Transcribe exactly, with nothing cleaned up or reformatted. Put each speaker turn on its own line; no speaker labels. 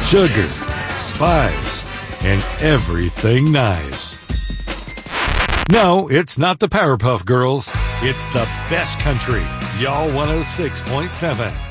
sugar, spice, and everything nice. No, it's not the Powerpuff Girls. It's the best country. Y'all one oh six point seven.